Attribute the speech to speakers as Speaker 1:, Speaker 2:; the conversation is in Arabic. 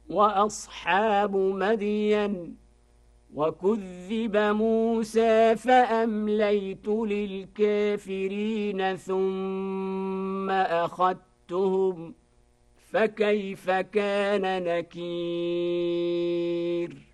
Speaker 1: وأصحاب مدين وكذب موسى فأمليت للكافرين ثم أخذتهم فكيف كان نكير